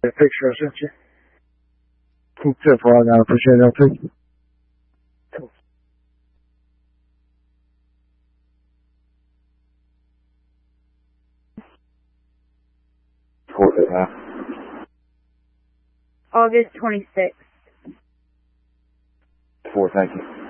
The picture I sent you. Tip for all, I appreciate it, LT. August 26th. 4, thank you.